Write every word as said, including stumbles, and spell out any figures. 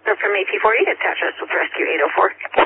from A P forty, attach us with Rescue eight oh four.